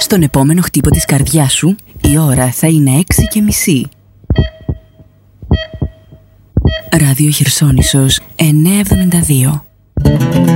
Στον επόμενο χτύπο της καρδιάς σου, η ώρα θα είναι 6:30. Ράδιο Χερσόνησος 972.